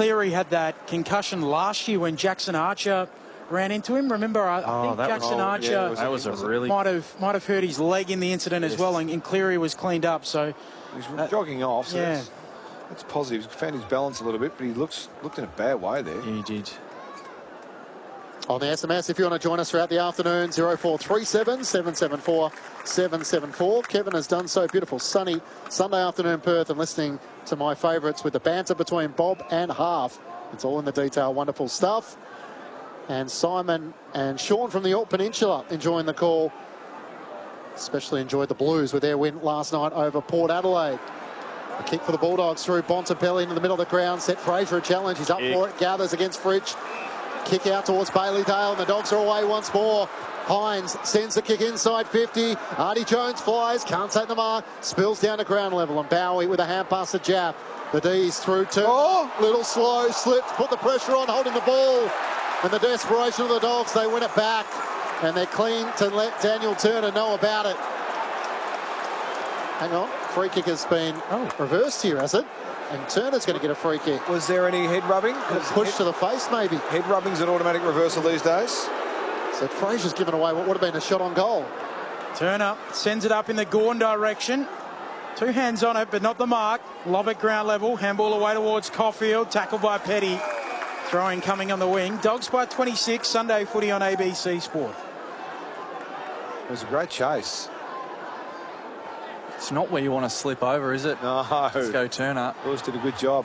Cleary had that concussion last year when Jackson Archer ran into him. Remember, I think Jackson Archer might have hurt his leg in the incident as well, and Cleary was cleaned up. So he's jogging off. So yeah, that's positive. He's found his balance a little bit, but he looked in a bad way there. Yeah, he did. On the SMS, if you want to join us throughout the afternoon, 0437 774 774. Kevin has done so. Beautiful sunny Sunday afternoon Perth, and listening to my favourites with the banter between Bob and Half. It's all in the detail. Wonderful stuff. And Simon and Sean from the York Peninsula enjoying the call. Especially enjoyed the Blues with their win last night over Port Adelaide. A kick for the Bulldogs through Bontempelli into the middle of the ground. Set Fraser a challenge. He's up for it. Gathers against Fridge. Kick out towards Bailey Dale, and the Dogs are away once more. Hines sends the kick inside 50. Artie Jones flies, can't take the mark, spills down to ground level, and Bowie with a hand pass to Jaff. The D's through two. Little slow, slips, put the pressure on, holding the ball. And the desperation of the Dogs, they win it back. And they're clean to let Daniel Turner know about it. Hang on, free kick has been reversed here, has it? And Turner's going to get a free kick. Was there any head rubbing? Push to the face, maybe. Head rubbing's an automatic reversal these days. So Fraser's given away what would have been a shot on goal. Turner sends it up in the Gawn direction. Two hands on it, but not the mark. Lob at ground level. Handball away towards Caulfield. Tackled by Petty. Throwing coming on the wing. Dogs by 26. Sunday footy on ABC Sport. It was a great chase. It's not where you want to slip over, is it? No. Let's go Turner. Lewis did a good job.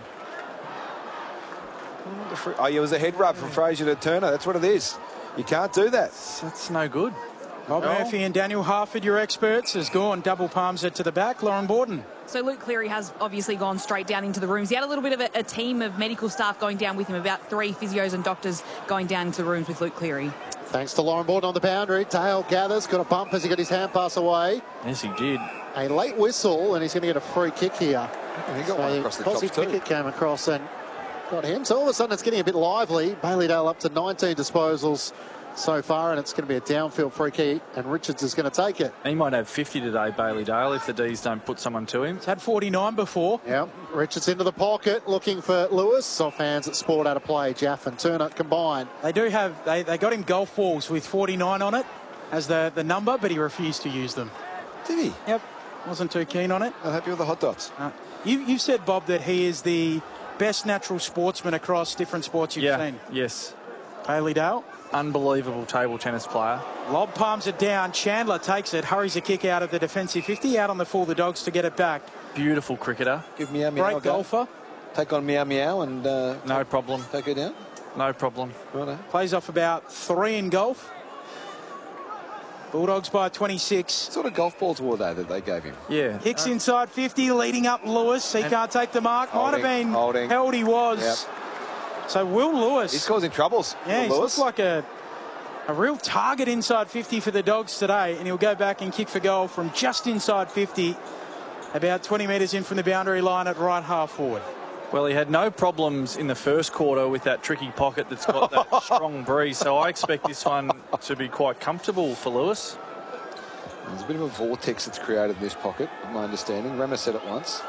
Oh, yeah, it was a head rub from Fraser to Turner. That's what it is. You can't do that. That's no good. Bob Murphy and Daniel Harford, your experts, has gone. Double palms it to the back. Lauren Borden. So Luke Cleary has obviously gone straight down into the rooms. He had a little bit of a team of medical staff going down with him, about 3 physios and doctors going down into the rooms with Luke Cleary. Thanks to Lauren Borden on the boundary. Dale gathers, got a bump as he got his hand pass away. Yes, he did. A late whistle, and he's going to get a free kick here. He got one across the top too. Pickett came across and got him. So all of a sudden it's getting a bit lively. Bailey Dale up to 19 disposals so far, and it's going to be a downfield free kick, and Richards is going to take it. He might have 50 today, Bailey Dale, if the D's don't put someone to him. He's had 49 before. Yeah, Richards into the pocket, looking for Lewis. Off hands at Sport out of play. Jaff and Turner combined. They do have, they got him golf balls with 49 on it as the number, but he refused to use them. Did he? Yep. Wasn't too keen on it. I'm happy with the hot dots. You've said, Bob, that he is the best natural sportsman across different sports you've seen. Yes. Bailey Dale. Unbelievable table tennis player. Lob palms it down. Chandler takes it, hurries a kick out of the defensive 50, out on the full, the Dogs to get it back. Beautiful cricketer. Give Meow Meow Great golfer. Take on Meow Meow and... no problem. Take her down? No problem. Righto. Plays off about 3 in golf. Bulldogs by 26. What sort of golf balls were they that they gave him? Yeah. Kicks inside 50, leading up Lewis. He can't take the mark. Might have been held, he was. Yep. So Will Lewis. He's causing troubles. Yeah, he looks like a real target inside 50 for the Dogs today, and he'll go back and kick for goal from just inside 50, about 20 metres in from the boundary line at right half forward. Well, he had no problems in the first quarter with that tricky pocket that's got that strong breeze, so I expect this one to be quite comfortable for Lewis. There's a bit of a vortex that's created in this pocket, my understanding. Rama said it once.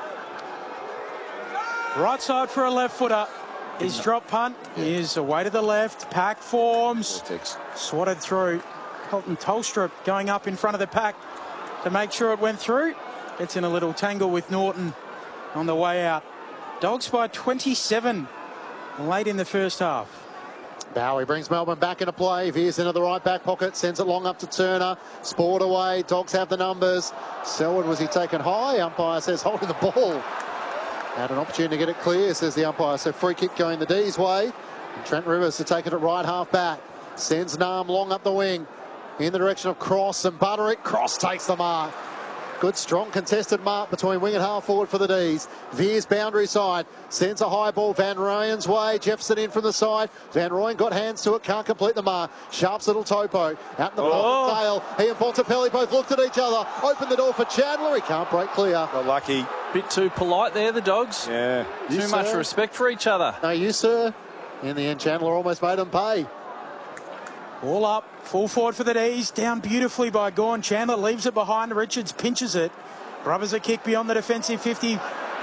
Right side for a left footer. His drop punt is away to the left. Pack forms. Vortex. Swatted through. Colton Tolstrup going up in front of the pack to make sure it went through. Gets in a little tangle with Norton on the way out. Dogs by 27 late in the first half. Bowie brings Melbourne back into play. Veers into the right back pocket, sends it long up to Turner. Sport away. Dogs have the numbers. Selwood, was he taken high? Umpire says holding the ball. Had an opportunity to get it clear, says the umpire. So free kick going the D's way. And Trent Rivers to take it at right half back. Sends Nam long up the wing in the direction of Cross and Butterick. Cross takes the mark. Good, strong, contested mark between wing and half forward for the D's. Veers boundary side. Sends a high ball Van Rooyen's way. Jefferson in from the side. Van Rooyen got hands to it. Can't complete the mark. Sharp's little topo. Out in the pocket tail. He and Bontempelli both looked at each other. Opened the door for Chandler. He can't break clear. Got lucky. Bit too polite there, the Dogs. Yeah. Too much respect for each other. No, you, sir. In the end, Chandler almost made him pay. All up, full forward for the D's, down beautifully by Gawn. Chandler leaves it behind, Richards pinches it, rubbers a kick beyond the defensive 50,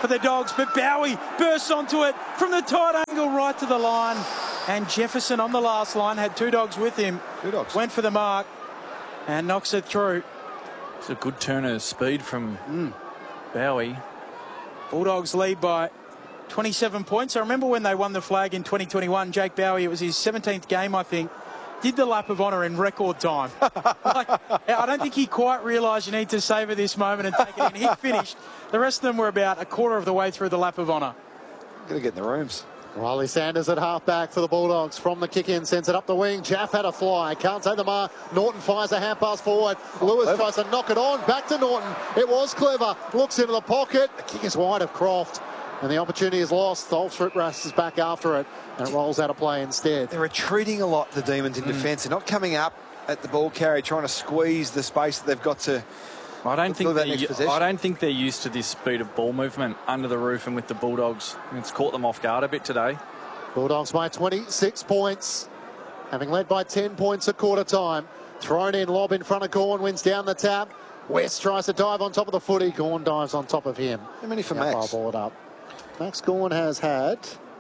for the Dogs, but Bowie bursts onto it from the tight angle right to the line. And Jefferson on the last line had 2 Dogs with him. 2 Dogs. Went for the mark and knocks it through. It's a good turn of speed from Bowie. Bulldogs lead by 27 points. I remember when they won the flag in 2021, Jake Bowie, it was his 17th game, I think, did the lap of honour in record time. I don't think he quite realised you need to savour this moment and take it in. He finished. The rest of them were about a quarter of the way through the lap of honour. Got to get in the rooms. Riley Sanders at half-back for the Bulldogs. From the kick-in, sends it up the wing. Jaff had a fly. Can't take the mark. Norton fires a hand pass forward. Lewis tries to knock it on. Back to Norton. It was clever. Looks into the pocket. The kick is wide of Croft. And the opportunity is lost. The Ulster is back after it. And it rolls out of play instead. They're retreating a lot, the Demons, in defence. They're not coming up at the ball carry, trying to squeeze the space that they've got to... I don't think they're used to this speed of ball movement under the roof and with the Bulldogs. It's caught them off guard a bit today. Bulldogs by 26 points, having led by 10 points at quarter time. Thrown in, lob in front of Gawn, wins down the tap. West tries to dive on top of the footy. Gawn dives on top of him. How many for Max? Ball it up. Max Gawn has had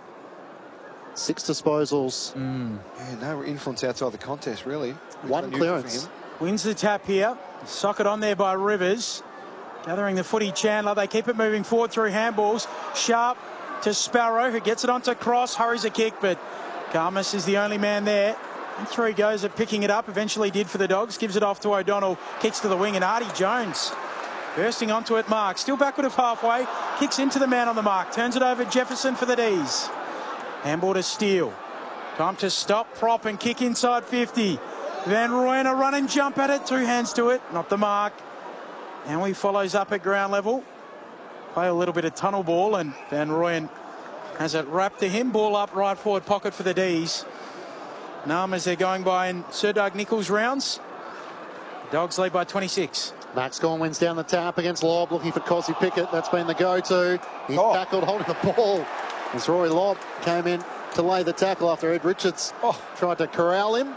6 disposals. Yeah, no influence outside the contest, really. 1 clearance. Wins the tap here. Socket on there by Rivers. Gathering the footy, Chandler. They keep it moving forward through handballs. Sharp to Sparrow, who gets it onto Cross. Hurries a kick, but Garmas is the only man there. And 3 goes at picking it up. Eventually did for the Dogs. Gives it off to O'Donnell. Kicks to the wing, and Artie Jones bursting onto it. Mark still backward of halfway. Kicks into the man on the mark. Turns it over Jefferson for the D's. Handball to Steele. Time to stop, prop, and kick inside 50. Van Rooyen a run and jump at it. 2 hands to it. Not the mark. And he follows up at ground level. Play a little bit of tunnel ball, and Van Rooyen has it wrapped to him. Ball up right forward pocket for the D's. Numbers they're going by in Sir Doug Nichols rounds. Dogs lead by 26. Max Gawn wins down the tap against Lobb, looking for Cosy Pickett. That's been the go-to. He's tackled, holding the ball. As Rory Lobb came in to lay the tackle after Ed Richards tried to corral him.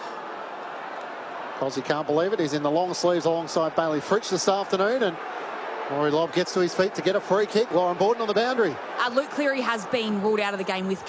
Cosy can't believe it. He's in the long sleeves alongside Bailey Fritsch this afternoon, and Rory Lobb gets to his feet to get a free kick. Lauren Borden on the boundary. Luke Cleary has been ruled out of the game with